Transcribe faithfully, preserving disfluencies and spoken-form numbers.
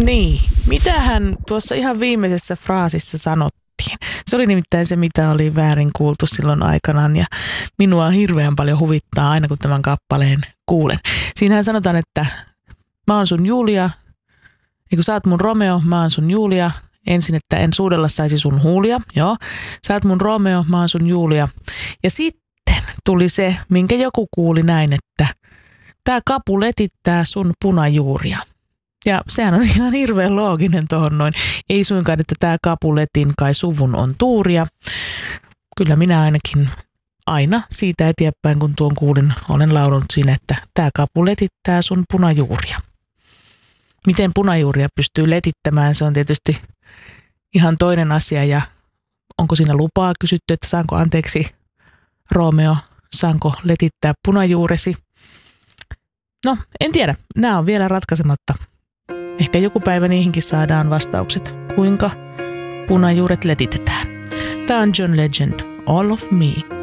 Niin, mitähän tuossa ihan viimeisessä fraasissa sanottiin? Se oli nimittäin se, mitä oli väärin kuultu silloin aikanaan ja minua hirveän paljon huvittaa aina, kun tämän kappaleen kuulen. Siinähän sanotaan, että mä oon sun Julia, ja kun sä oot mun Romeo, mä oon sun Julia. Ensin, että en suudella saisi sun huulia, joo. Sä oot mun Romeo, mä oon sun Julia. Ja sitten tuli se, minkä joku kuuli näin, että tää kapu letittää sun punajuuria. Ja sehän on ihan hirveän looginen tohon noin. Ei suinkaan, että tää kapuletin kai suvun on tuuria. Kyllä minä ainakin aina siitä eteenpäin, kun tuon kuulin, olen laulunut siinä, että tää kapu letittää sun punajuuria. Miten punajuuria pystyy letittämään, se on tietysti ihan toinen asia. Ja onko siinä lupaa kysytty, että saanko anteeksi Romeo, saanko letittää punajuuresi? No, en tiedä. Nämä on vielä ratkaisematta. Ehkä joku päivä niihinkin saadaan vastaukset, kuinka punajuuret letitetään. Tämä on John Legend, All of Me.